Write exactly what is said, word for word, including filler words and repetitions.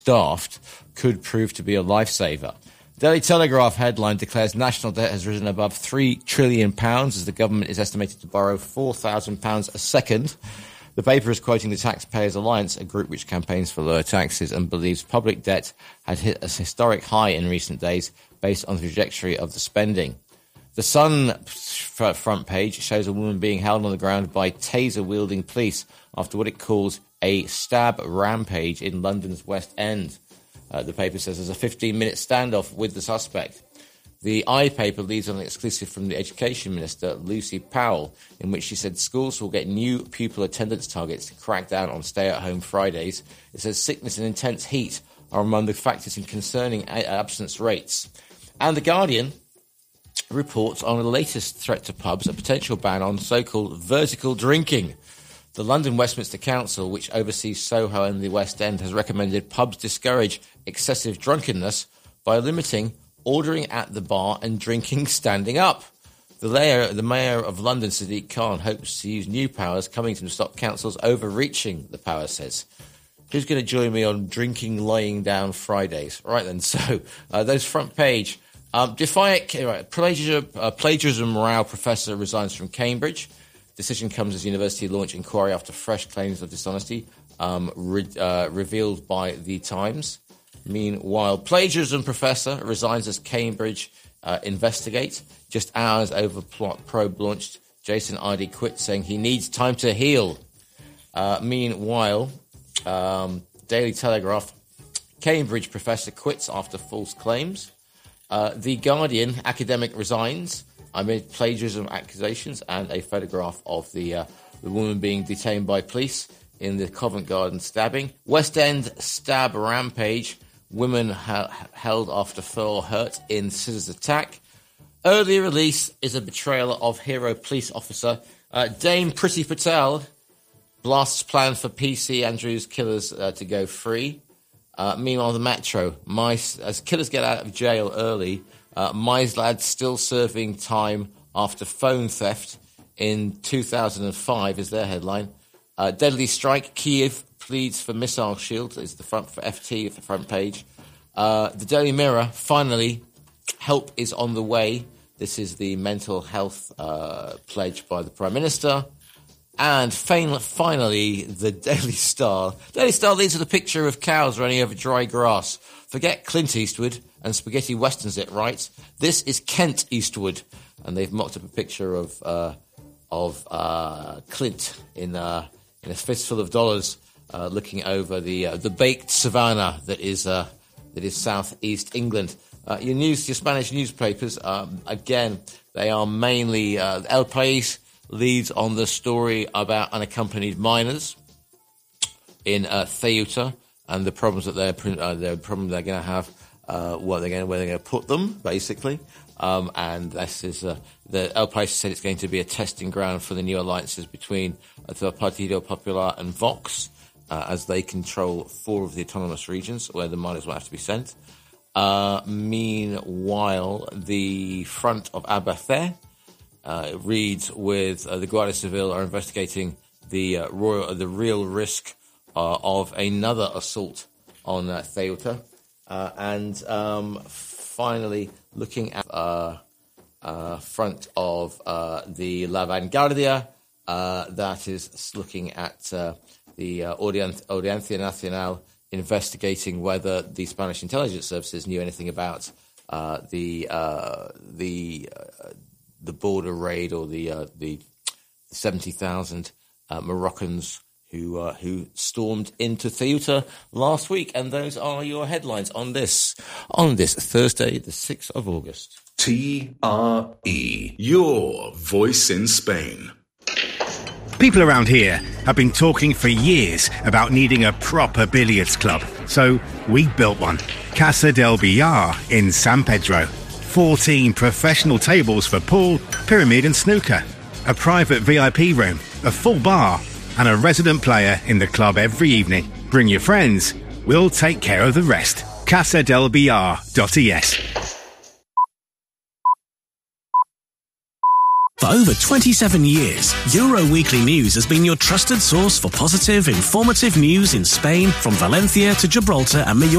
daft could prove to be a lifesaver. Daily Telegraph headline declares national debt has risen above three trillion pounds as the government is estimated to borrow four thousand pounds a second. The paper is quoting the Taxpayers Alliance, a group which campaigns for lower taxes and believes public debt had hit a historic high in recent days based on the trajectory of the spending. The Sun front page shows a woman being held on the ground by taser-wielding police after what it calls a stab rampage in London's West End. Uh, the paper says there's a fifteen-minute standoff with the suspect. The I paper leads on an exclusive from the Education Minister, Lucy Powell, in which she said schools will get new pupil attendance targets to crack down on stay-at-home Fridays. It says sickness and intense heat are among the factors in concerning a- absence rates. And The Guardian reports on the latest threat to pubs, a potential ban on so-called vertical drinking. The London Westminster Council, which oversees Soho and the West End, has recommended pubs discourage excessive drunkenness by limiting ordering at the bar and drinking standing up. The, layer, the Mayor of London, Sadiq Khan, hopes to use new powers coming to stop councils overreaching, the power says. Who's going to join me on drinking lying down Fridays? Right then, so uh, those front page. Um, Defiant right, plagiarism, uh, plagiarism row professor resigns from Cambridge. Decision comes as university launch inquiry after fresh claims of dishonesty um, re- uh, revealed by The Times. Meanwhile, plagiarism professor resigns as Cambridge uh, investigates. Just hours over plot probe launched, Jason Idy quit, saying he needs time to heal. Uh, meanwhile, um, Daily Telegraph, Cambridge professor quits after false claims. Uh, the Guardian, academic resigns amid plagiarism accusations, and a photograph of the uh, the woman being detained by police in the Covent Garden stabbing. West End stab rampage. Women ha- held after four hurt in scissors attack. Early release is a betrayal of hero police officer. Uh, Dame Priti Patel blasts plan for P C Andrews killers uh, to go free. Uh, meanwhile, the Metro, Mice, as killers get out of jail early, uh, Mice lad still serving time after phone theft in two thousand five is their headline. Uh, deadly strike, Kiev pleads for missile shield is the front for F T at the front page. Uh, the Daily Mirror, finally, help is on the way. This is the mental health uh, pledge by the Prime Minister. And fin- finally, the Daily Star. Daily Star leads with a picture of cows running over dry grass. Forget Clint Eastwood and Spaghetti Westerns it, right? This is Kent Eastwood. And they've mocked up a picture of uh, of uh, Clint in uh, in a fistful of dollars, uh, looking over the uh, the baked savannah that is uh, that is southeast England. Uh, your news, your Spanish newspapers, um, again, they are mainly uh, El País leads on the story about unaccompanied minors in uh, Ceuta and the problems that they're uh, the problem they're going to have, uh, what they're going, where they're going to put them, basically. Um, and this is uh, the El País said it's going to be a testing ground for the new alliances between uh, the Partido Popular and Vox, uh, as they control four of the autonomous regions where the miners will have to be sent. Uh, meanwhile, the front of Albacete uh, reads with uh, the Guardia Civil are investigating the uh, royal, the real risk uh, of another assault on uh, Ceuta, uh, and um, finally looking at uh, uh, front of uh, the La Vanguardia, uh, that is looking at uh, the uh, Audien- Audiencia Nacional investigating whether the Spanish intelligence services knew anything about uh, the uh, the uh, the border raid or the uh, the seventy thousand uh, Moroccans who uh, who stormed into Ceuta last week. And those are your headlines on this on this Thursday, the sixth of August. T R E, your voice in Spain. People around here have been talking for years about needing a proper billiards club. So we built one. Casa del Billar in San Pedro. fourteen professional tables for pool, pyramid and snooker. A private V I P room, a full bar and a resident player in the club every evening. Bring your friends. We'll take care of the rest. casa del billar dot e s. For over twenty-seven years, Euro Weekly News has been your trusted source for positive, informative news in Spain, from Valencia to Gibraltar and Mallorca.